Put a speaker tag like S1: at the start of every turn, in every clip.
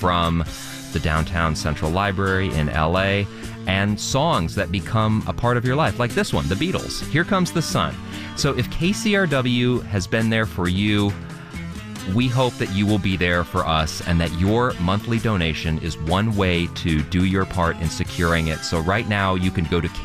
S1: from the Downtown Central Library in LA, and songs that become a part of your life, like this one, The Beatles, Here Comes the Sun. So if KCRW has been there for you, we hope that you will be there for us, and that your monthly donation is one way to do your part in securing it. So right now you can go to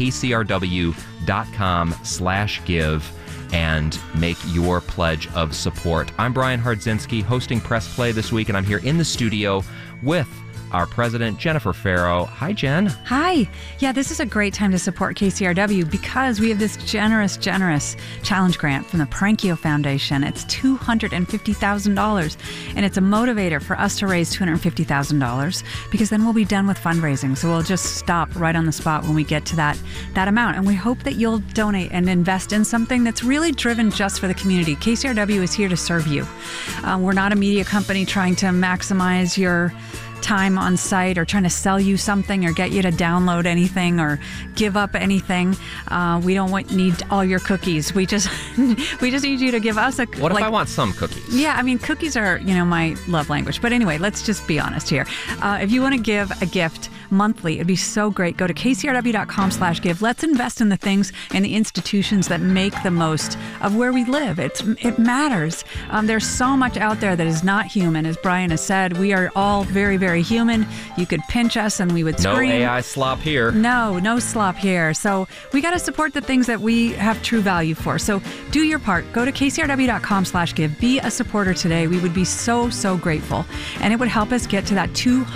S1: kcrw.com/give and make your pledge of support. I'm Brian Hardzinski, hosting Press Play this week, and I'm here in the studio with our president, Jennifer Farrow. Hi, Jen.
S2: Hi. Yeah, this is a great time to support KCRW because we have this generous challenge grant from the Parankio Foundation. It's $250,000, and it's a motivator for us to raise $250,000 because then we'll be done with fundraising. So we'll just stop right on the spot when we get to that amount. And we hope that you'll donate and invest in something that's really driven just for the community. KCRW is here to serve you. We're not a media company trying to maximize your time on site or trying to sell you something or get you to download anything or give up anything. We don't need all your cookies. We just need you to give us
S1: What if I want some cookies?
S2: Yeah, I mean, cookies are, my love language. But anyway, let's just be honest here. If you want to give a gift monthly, it'd be so great. Go to kcrw.com/give. Let's invest in the things and the institutions that make the most of where we live. It matters. There's so much out there that is not human. As Brian has said, we are all very, very human. You could pinch us and we would scream.
S1: No AI slop here.
S2: No slop here. So we got to support the things that we have true value for. So do your part. Go to kcrw.com/give. Be a supporter today. We would be so, so grateful. And it would help us get to that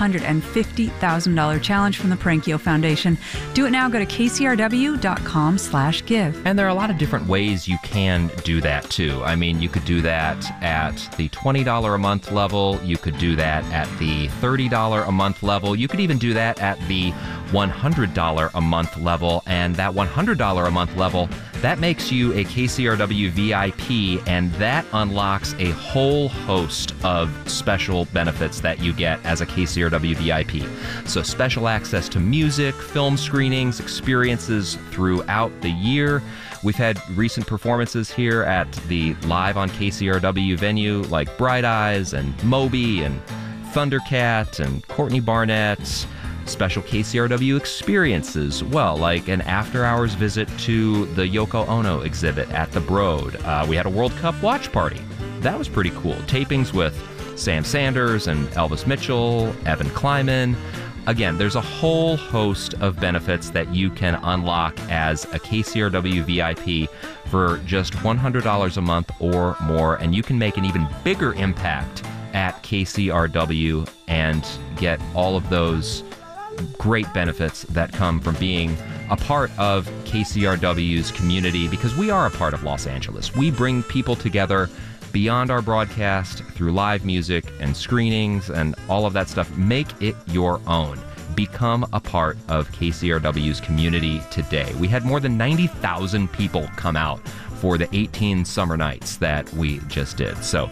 S2: $250,000 challenge from the Parankio Foundation. Do it now. Go to kcrw.com/give.
S1: And there are a lot of different ways you can do that too. I mean, you could do that at the $20 a month level. You could do that at the $30 a month level. You could even do that at the $100 a month level. And that $100 a month level, that makes you a KCRW VIP, and that unlocks a whole host of special benefits that you get as a KCRW VIP. So special access to music, film screenings, experiences throughout the year. We've had recent performances here at the Live on KCRW venue like Bright Eyes and Moby and Thundercat and Courtney Barnett. Special KCRW experiences, well, like an after-hours visit to the Yoko Ono exhibit at the Broad. We had a World Cup watch party. That was pretty cool. Tapings with Sam Sanders and Elvis Mitchell, Evan Kleiman. Again, there's a whole host of benefits that you can unlock as a KCRW VIP for just $100 a month or more, and you can make an even bigger impact at KCRW and get all of those great benefits that come from being a part of KCRW's community, because we are a part of Los Angeles. We bring people together beyond our broadcast through live music and screenings and all of that stuff. Make it your own. Become a part of KCRW's community today. We had more than 90,000 people come out for the 18 summer nights that we just did. So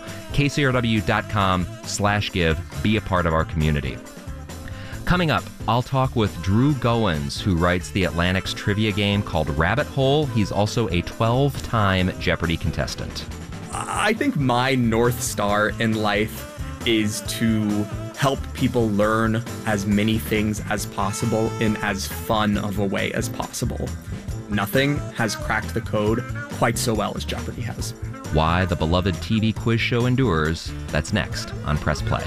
S1: kcrw.com/give. Be a part of our community. Coming up, I'll talk with Drew Goins, who writes the Atlantic's trivia game called Rabbit Hole. He's also a 12-time Jeopardy contestant.
S3: I think my North Star in life is to help people learn as many things as possible in as fun of a way as possible. Nothing has cracked the code quite so well as Jeopardy has.
S1: Why the beloved TV quiz show endures. That's next on Press Play.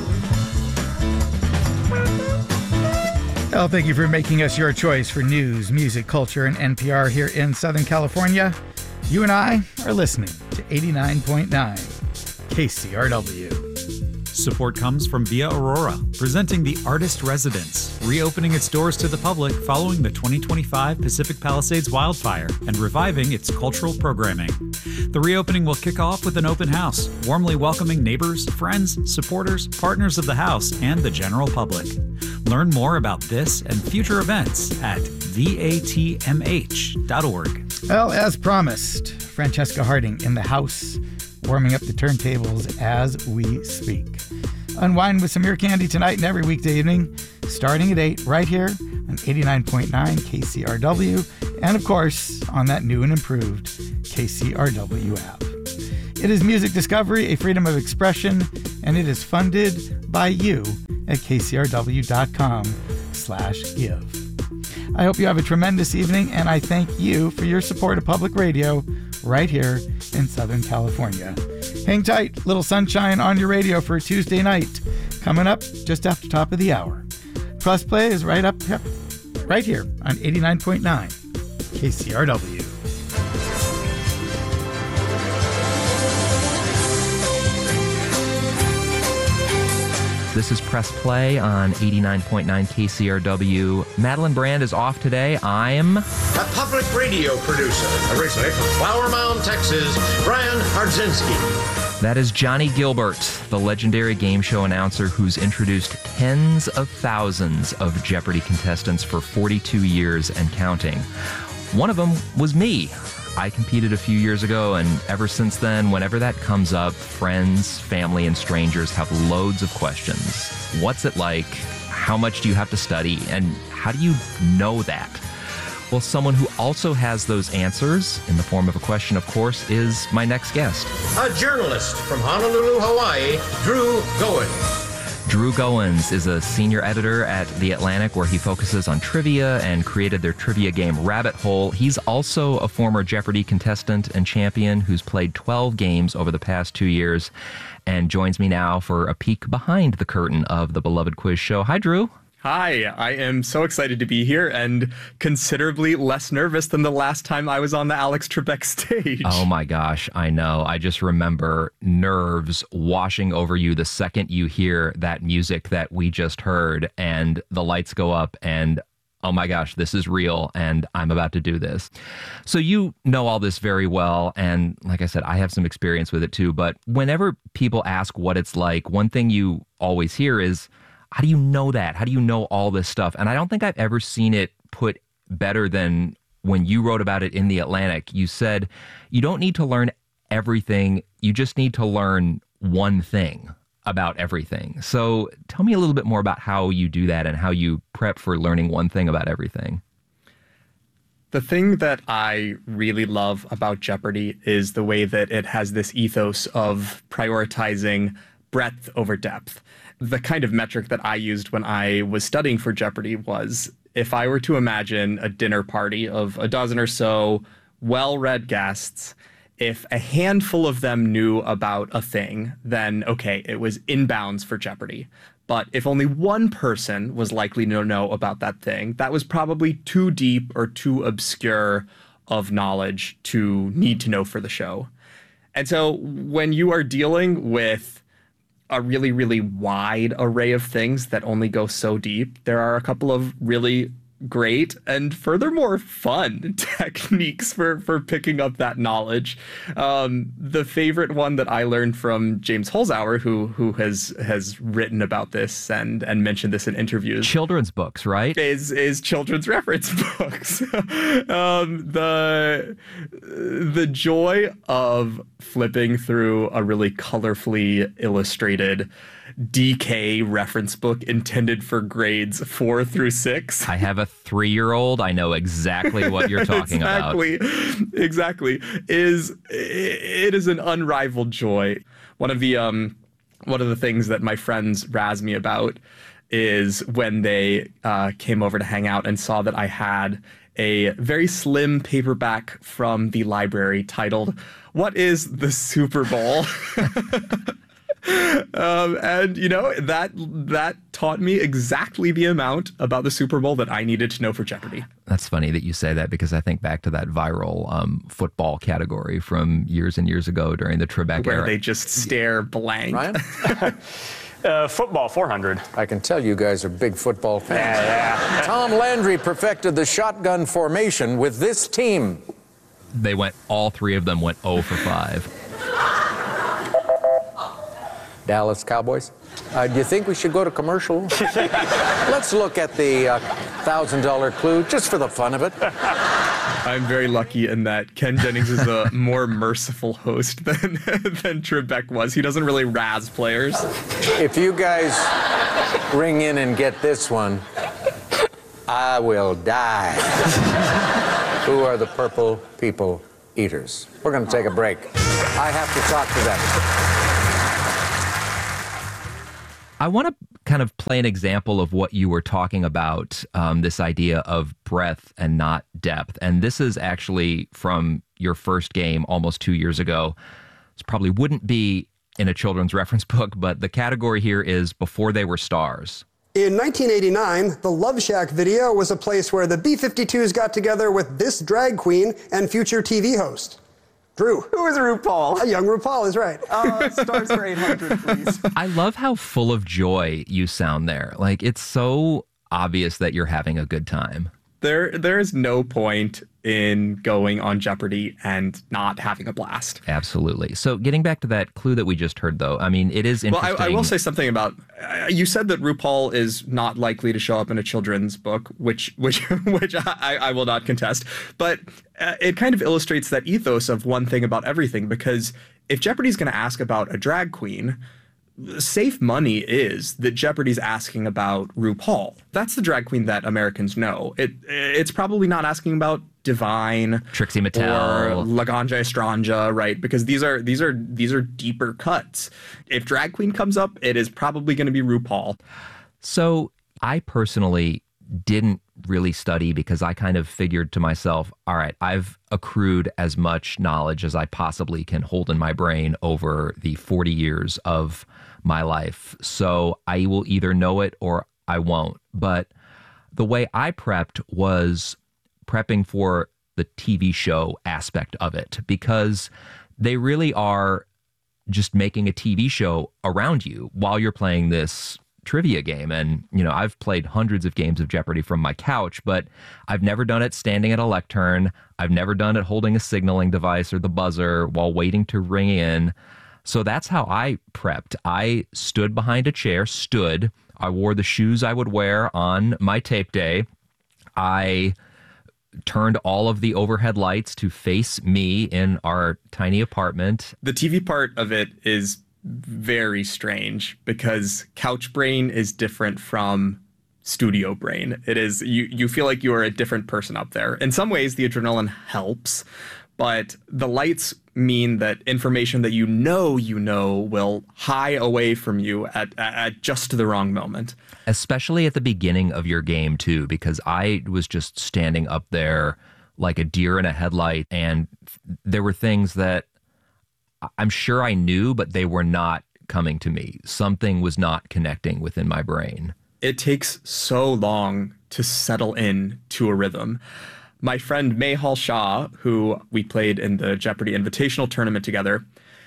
S4: Well, thank you for making us your choice for news, music, culture, and NPR here in Southern California. You and I are listening to 89.9 KCRW.
S5: Support comes from Via Aurora, presenting the Artist Residence, reopening its doors to the public following the 2025 Pacific Palisades wildfire and reviving its cultural programming. The reopening will kick off with an open house, warmly welcoming neighbors, friends, supporters, partners of the house, and the general public. Learn more about this and future events at vatmh.org.
S4: Well, as promised, Francesca Harding in the house, warming up the turntables as we speak. Unwind with some ear candy tonight and every weekday evening, starting at 8, right here on 89.9 KCRW, and of course, on that new and improved KCRW app. It is music discovery, a freedom of expression, and it is funded by you at kcrw.com/give. I hope you have a tremendous evening, and I thank you for your support of public radio right here in Southern California. Hang tight, little sunshine on your radio for a Tuesday night. Coming up just after top of the hour. Plus Play is right here on 89.9 KCRW.
S1: This is Press Play on 89.9 KCRW. Madeline Brand is off today. I'm
S6: a public radio producer, originally from Flower Mound, Texas, Brian Hardzinski.
S1: That is Johnny Gilbert, the legendary game show announcer who's introduced tens of thousands of Jeopardy contestants for 42 years and counting. One of them was me. I competed a few years ago, and ever since then, whenever that comes up, friends, family, and strangers have loads of questions. What's it like? How much do you have to study? And how do you know that? Well, someone who also has those answers, in the form of a question, of course, is my next guest.
S6: A journalist from Honolulu, Hawaii, Drew Goins.
S1: Drew Goins is a senior editor at The Atlantic, where he focuses on trivia and created their trivia game Rabbit Hole. He's also a former Jeopardy contestant and champion who's played 12 games over the past 2 years and joins me now for a peek behind the curtain of the beloved quiz show. Hi, Drew.
S3: Hi, I am so excited to be here and considerably less nervous than the last time I was on the Alex Trebek stage.
S1: Oh my gosh, I know. I just remember nerves washing over you the second you hear that music that we just heard and the lights go up and oh my gosh, this is real and I'm about to do this. So you know all this very well, and like I said, I have some experience with it too, but whenever people ask what it's like, one thing you always hear is, how do you know that? How do you know all this stuff? And I don't think I've ever seen it put better than when you wrote about it in The Atlantic. You said, you don't need to learn everything. You just need to learn one thing about everything. So tell me a little bit more about how you do that and how you prep for learning one thing about everything.
S3: The thing that I really love about Jeopardy is the way that it has this ethos of prioritizing breadth over depth. The kind of metric that I used when I was studying for Jeopardy was, if I were to imagine a dinner party of a dozen or so well-read guests, if a handful of them knew about a thing, then okay, it was in bounds for Jeopardy. But if only one person was likely to know about that thing, that was probably too deep or too obscure of knowledge to need to know for the show. And so when you are dealing with a really, really wide array of things that only go so deep, there are a couple of really great and furthermore fun techniques for picking up that knowledge. The favorite one that I learned from James Holzhauer, who has written about this and mentioned this in interviews.
S1: Children's books, right?
S3: Is children's reference books. The joy of flipping through a really colorfully illustrated DK reference book intended for grades 4 through 6.
S1: I have a 3-year-old. I know exactly what you're talking about.
S3: Exactly. It is an unrivaled joy. One of the things that my friends razz me about is when they came over to hang out and saw that I had a very slim paperback from the library titled, "What is the Super Bowl?" And you know, that taught me exactly the amount about the Super Bowl that I needed to know for Jeopardy.
S1: That's funny that you say that, because I think back to that viral football category from years and years ago during the Trebek era.
S3: Where they just stare blank.
S7: Ryan?
S8: Football 400.
S7: I can tell you guys are big football fans.
S8: Yeah.
S7: Tom Landry perfected the shotgun formation with this team.
S1: All three of them went 0 for 5.
S7: Dallas Cowboys. Do you think we should go to commercial? Let's look at the $1,000 clue, just for the fun of it.
S3: I'm very lucky in that Ken Jennings is a more merciful host than Trebek was. He doesn't really razz players.
S7: If you guys ring in and get this one, I will die. Who are the purple people eaters? We're going to take a break. I have to talk to them.
S1: I want to kind of play an example of what you were talking about, this idea of breadth and not depth. And this is actually from your first game almost 2 years ago. This probably wouldn't be in a children's reference book, but the category here is Before They Were Stars.
S9: In 1989, the Love Shack video was a place where the B-52s got together with this drag queen and future TV host. Drew.
S3: Who is RuPaul?
S9: A young RuPaul is right.
S3: Stars for 800, please.
S1: I love how full of joy you sound there. Like, it's so obvious that you're having a good time.
S3: There is no point in going on Jeopardy and not having a blast.
S1: Absolutely. So getting back to that clue that we just heard, though, I mean, it is interesting.
S3: Well, I will say something about, you said that RuPaul is not likely to show up in a children's book, which I will not contest. But it kind of illustrates that ethos of one thing about everything, because if Jeopardy's going to ask about a drag queen, safe money is that Jeopardy's asking about RuPaul. That's the drag queen that Americans know. It's probably not asking about Divine,
S1: Trixie Mattel,
S3: or Laganja Estranja, right? Because these are deeper cuts. If drag queen comes up, it is probably going to be RuPaul.
S1: So I personally didn't really study because I kind of figured to myself, all right, I've accrued as much knowledge as I possibly can hold in my brain over the 40 years of my life. So I will either know it or I won't. But the way I prepped was prepping for the TV show aspect of it, because they really are just making a TV show around you while you're playing this trivia game. And, you know, I've played hundreds of games of Jeopardy from my couch, but I've never done it standing at a lectern. I've never done it holding a signaling device or the buzzer while waiting to ring in. So that's how I prepped. I stood behind a chair, I wore the shoes I would wear on my tape day. I turned all of the overhead lights to face me in our tiny apartment.
S3: The TV part of it is very strange because couch brain is different from studio brain. It is, you feel like you are a different person up there. In some ways, the adrenaline helps, but the lights mean that information that you know will hie away from you at just the wrong moment.
S1: Especially at the beginning of your game, too, because I was just standing up there like a deer in a headlight, and there were things that I'm sure I knew, but they were not coming to me. Something was not connecting within my brain.
S3: It takes so long to settle in to a rhythm. My friend Mayhal Shah, who we played in the Jeopardy Invitational Tournament together,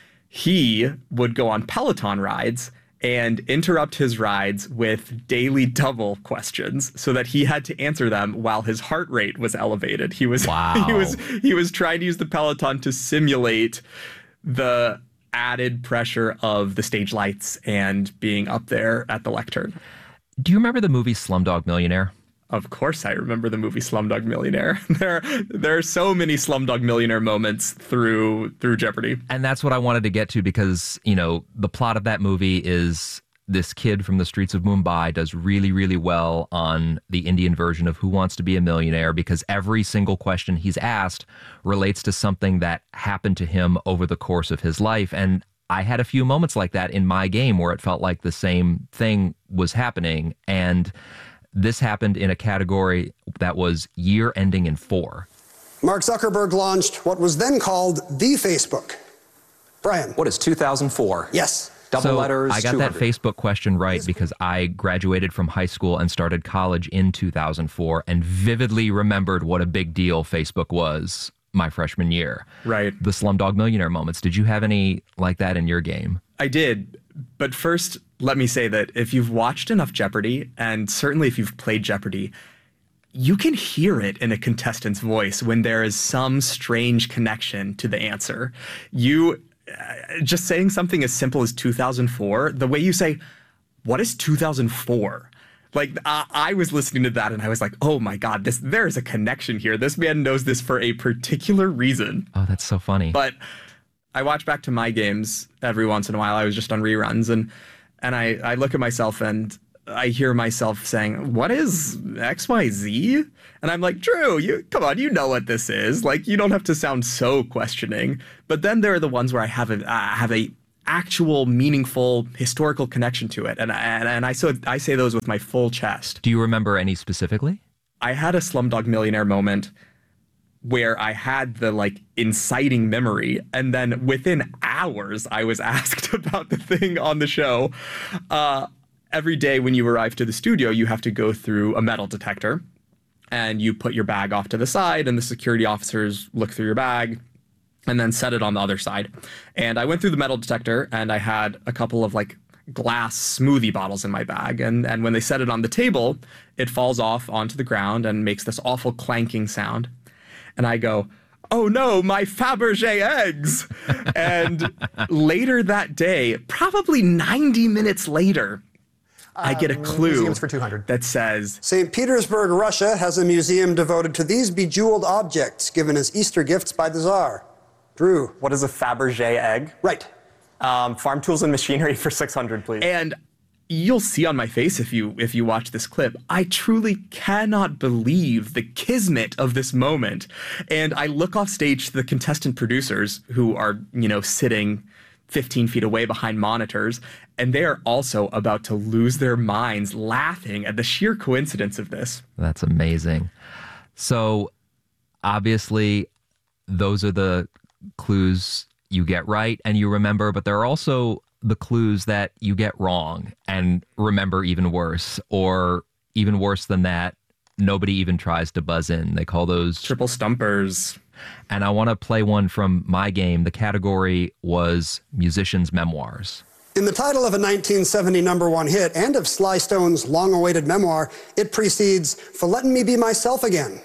S3: he would go on Peloton rides and interrupt his rides with daily double questions so that he had to answer them while his heart rate was elevated. He was he was trying to use the Peloton to simulate the added pressure of the stage lights and being up there at the lectern.
S1: Do you remember the movie Slumdog Millionaire?
S3: Of course I remember the movie Slumdog Millionaire. There are so many Slumdog Millionaire moments through Jeopardy.
S1: And that's what I wanted to get to because, you know, the plot of that movie is this kid from the streets of Mumbai does really, really well on the Indian version of Who Wants to Be a Millionaire because every single question he's asked relates to something that happened to him over the course of his life. And I had a few moments like that in my game where it felt like the same thing was happening. And this happened in a category that was year ending in 4.
S9: Mark Zuckerberg launched what was then called the Facebook. Brian.
S10: What is 2004?
S9: Yes.
S10: Double letters,
S1: I got
S10: 200.
S1: that Facebook question right because I graduated from high school and started college in 2004 and vividly remembered what a big deal Facebook was my freshman year.
S3: Right.
S1: The Slumdog Millionaire moments. Did you have any like that in your game?
S3: I did. But first, let me say that if you've watched enough Jeopardy, and certainly if you've played Jeopardy, you can hear it in a contestant's voice when there is some strange connection to the answer. You just saying something as simple as 2004, the way you say, what is 2004? Like, I was listening to that and I was like, oh my God, there is a connection here. This man knows this for a particular reason.
S1: Oh, that's so funny.
S3: But I watch back to my games every once in a while. I was just on reruns and I look at myself and I hear myself saying, what is XYZ? And I'm like, Drew, come on, you know what this is. Like, you don't have to sound so questioning. But then there are the ones where I have a actual meaningful historical connection to it. And I say those with my full chest.
S1: Do you remember any specifically?
S3: I had a Slumdog Millionaire moment where I had the inciting memory, and then within hours I was asked about the thing on the show. Every day when you arrive to the studio, you have to go through a metal detector, and you put your bag off to the side, and the security officers look through your bag and then set it on the other side. And I went through the metal detector, and I had a couple of glass smoothie bottles in my bag. And when they set it on the table, it falls off onto the ground and makes this awful clanking sound. And I go, "Oh no, my Fabergé eggs." And later that day, probably 90 minutes later, I get a clue
S9: Museums for 200.
S3: that says,
S9: St. Petersburg, Russia has a museum devoted to these bejeweled objects given as Easter gifts by the Tsar. Drew.
S10: What is a Fabergé egg?
S9: Right.
S10: Farm tools and machinery for 600, please.
S3: and you'll see on my face if you watch this clip, I truly cannot believe the kismet of this moment. And I look off stage to the contestant producers who are, sitting 15 feet away behind monitors, and they are also about to lose their minds laughing at the sheer coincidence of this.
S1: That's amazing. So obviously those are the clues you get right and you remember, but there are also the clues that you get wrong and remember even worse, or even worse than that, nobody even tries to buzz in. They call those
S3: triple stumpers.
S1: And I want to play one from my game. The category was musicians' memoirs.
S9: In the title of a 1970 #1 hit and of Sly Stone's long-awaited memoir, it precedes "For Letting Me Be Myself Again."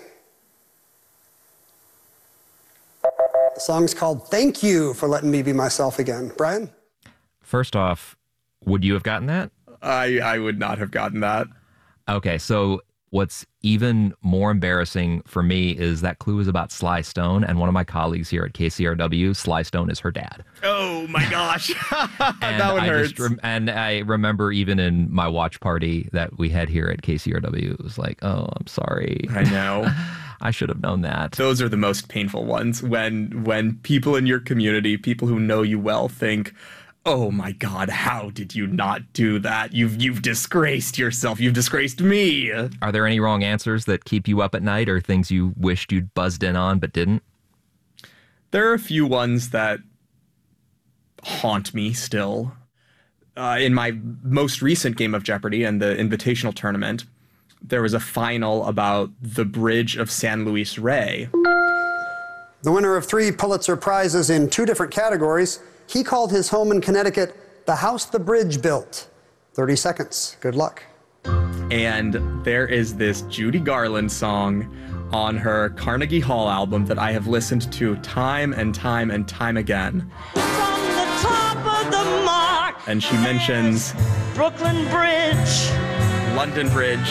S9: The song's called "Thank You for Letting Me Be Myself Again." Brian?
S1: First off, would you have gotten that?
S3: I would not have gotten that.
S1: Okay, so what's even more embarrassing for me is that clue is about Sly Stone, and one of my colleagues here at KCRW, Sly Stone is her dad.
S3: Oh my gosh. That one hurts.
S1: And I remember even in my watch party that we had here at KCRW, it was like, oh, I'm sorry.
S3: I know.
S1: I should have known that.
S3: Those are the most painful ones, when people in your community, people who know you well, think, oh my God, how did you not do that? You've disgraced yourself. You've disgraced me.
S1: Are there any wrong answers that keep you up at night, or things you wished you'd buzzed in on but didn't?
S3: There are a few ones that haunt me still. In my most recent game of Jeopardy and the Invitational Tournament, there was a final about the Bridge of San Luis Rey.
S9: The winner of 3 Pulitzer Prizes in 2 different categories, he called his home in Connecticut the house the bridge built. 30 seconds. Good luck.
S3: And there is this Judy Garland song on her Carnegie Hall album that I have listened to time and time and time again.
S11: From the top of the mark,
S3: and she mentions
S11: Brooklyn Bridge,
S3: London Bridge,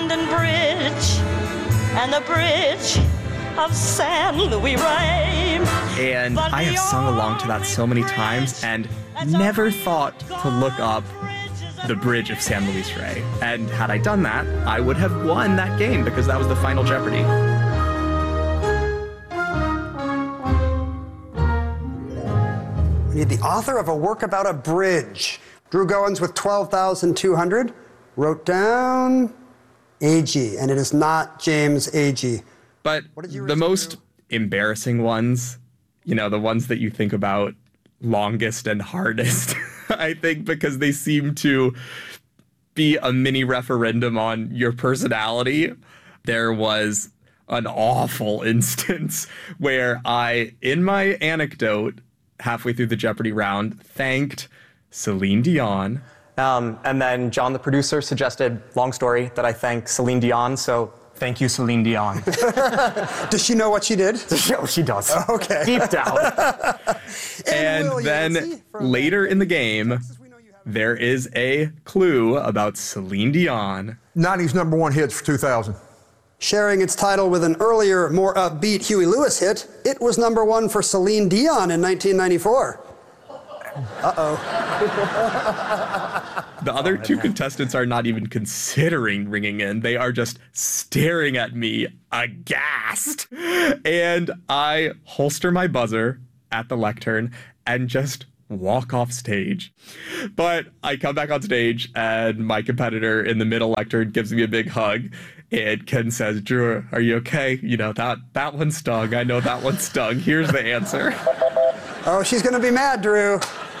S11: and the bridge of San Luis Rey.
S3: And I have sung along to that so many times and never thought to look up the Bridge of San Luis Rey. And had I done that, I would have won that game because that was the final Jeopardy.
S9: We need the author of a work about a bridge. Drew Goins with 12,200 wrote down Agee, and it is not James Agee.
S3: But the most embarrassing ones, the ones that you think about longest and hardest, I think, because they seem to be a mini referendum on your personality. There was an awful instance where I, in my anecdote, halfway through the Jeopardy round, thanked Celine Dion.
S10: And then John, the producer, suggested, long story, that I thank Celine Dion, so thank you, Celine Dion.
S9: Does she know what she did?
S10: Yeah, she does.
S9: Okay.
S10: Deep down.
S3: And then later in the game, there is a clue about Celine Dion.
S12: 90s #1 hits for 2000.
S9: Sharing its title with an earlier, more upbeat Huey Lewis hit, it was #1 for Celine Dion in 1994. Uh-oh.
S3: The other 2 contestants are not even considering ringing in. They are just staring at me aghast. And I holster my buzzer at the lectern and just walk off stage. But I come back on stage and my competitor in the middle lectern gives me a big hug. And Ken says, Drew, are you okay? You know, that one stung. I know that one stung. Here's the answer.
S9: Oh, she's going to be mad, Drew.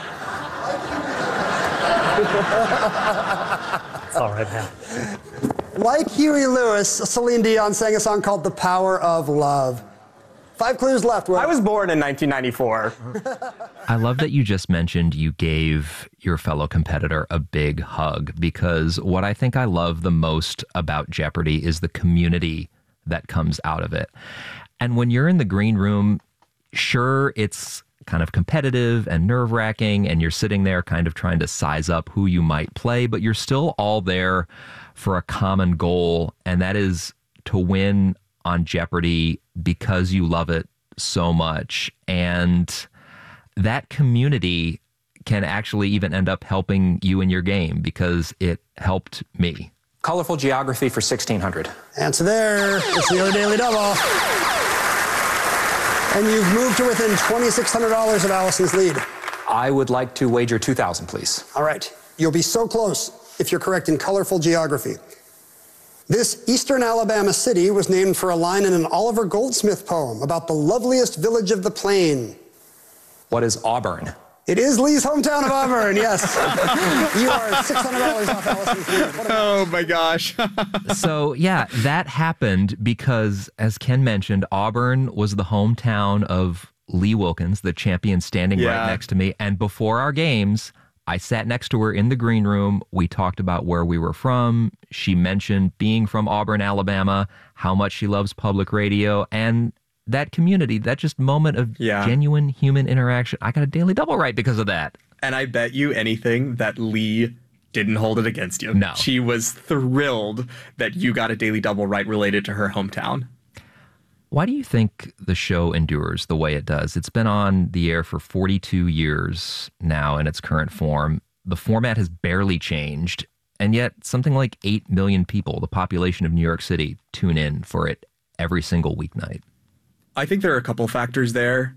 S8: It's all right, man.
S9: Like Huey Lewis, Celine Dion sang a song called The Power of Love. 5 clues left, Will.
S10: I was born in 1994.
S1: I love that you just mentioned you gave your fellow competitor a big hug, because what I think I love the most about Jeopardy is the community that comes out of it. And when you're in the green room, sure, it's kind of competitive and nerve-wracking, and you're sitting there kind of trying to size up who you might play, but you're still all there for a common goal, and that is to win on Jeopardy because you love it so much. And that community can actually even end up helping you in your game, because it helped me.
S13: Colorful geography for 1600.
S9: Answer there. It's the other Daily Double. And you've moved to within $2,600 of Allison's lead.
S13: I would like to wager 2,000, please.
S9: All right. You'll be so close if you're correct in colorful geography. This eastern Alabama city was named for a line in an Oliver Goldsmith poem about the loveliest village of the plain.
S13: What is Auburn?
S9: It is Lee's hometown of Auburn, yes. You are $600 off Allison's lead.
S3: Oh my gosh.
S1: So yeah, that happened because, as Ken mentioned, Auburn was the hometown of Lee Wilkins, the champion, standing right next to me. And before our games, I sat next to her in the green room. We talked about where we were from. She mentioned being from Auburn, Alabama, how much she loves public radio, and that community, that just moment of genuine human interaction. I got a Daily Double right because of that.
S3: And I bet you anything that Lee didn't hold it against you.
S1: No.
S3: She was thrilled that you got a Daily Double right related to her hometown.
S1: Why do you think the show endures the way it does? It's been on the air for 42 years now in its current form. The format has barely changed, and yet something like 8 million people, the population of New York City, tune in for it every single weeknight.
S3: I think there are a couple factors there.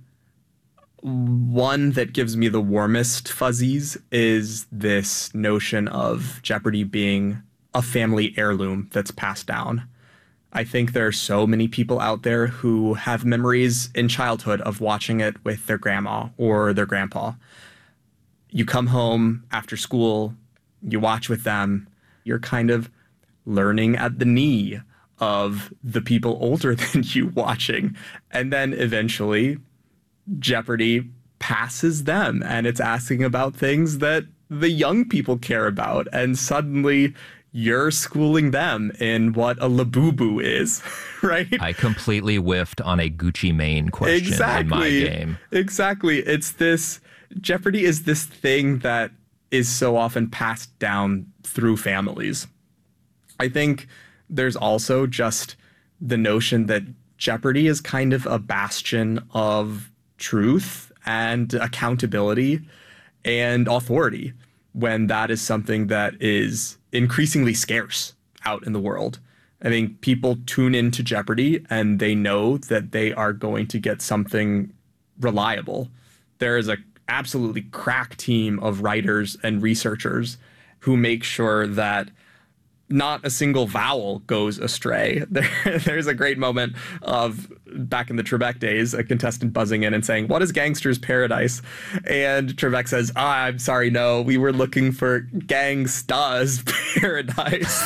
S3: One that gives me the warmest fuzzies is this notion of Jeopardy being a family heirloom that's passed down. I think there are so many people out there who have memories in childhood of watching it with their grandma or their grandpa. You come home after school, you watch with them, you're kind of learning at the knee of the people older than you watching. And then eventually Jeopardy passes them and it's asking about things that the young people care about. And suddenly you're schooling them in what a Labubu is, right?
S1: I completely whiffed on a Gucci Mane question in my game.
S3: Exactly. It's this, Jeopardy is this thing that is so often passed down through families. I think there's also just the notion that Jeopardy is kind of a bastion of truth and accountability and authority, when that is something that is increasingly scarce out in the world. I think people tune into Jeopardy and they know that they are going to get something reliable. There is a absolutely crack team of writers and researchers who make sure that not a single vowel goes astray. There's a great moment of, back in the Trebek days, a contestant buzzing in and saying, "What is Gangster's Paradise?" And Trebek says, "I'm sorry, no, we were looking for Gangsta's Paradise."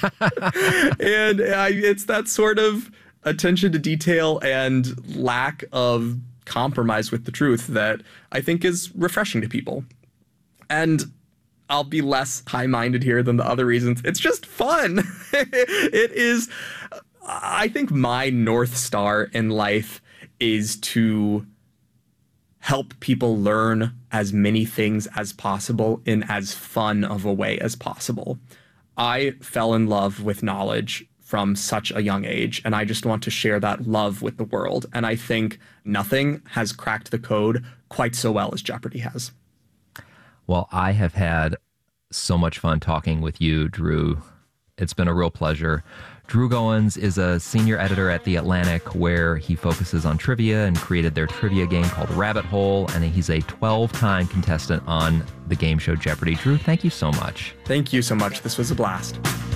S3: And it's that sort of attention to detail and lack of compromise with the truth that I think is refreshing to people. And I'll be less high-minded here than the other reasons. It's just fun. It is, I think my North Star in life is to help people learn as many things as possible in as fun of a way as possible. I fell in love with knowledge from such a young age, and I just want to share that love with the world. And I think nothing has cracked the code quite so well as Jeopardy has.
S1: Well, I have had so much fun talking with you, Drew. It's been a real pleasure. Drew Goins is a senior editor at The Atlantic, where he focuses on trivia and created their trivia game called Rabbit Hole, and he's a 12-time contestant on the game show Jeopardy! Drew, thank you so much.
S3: Thank you so much. This was a blast.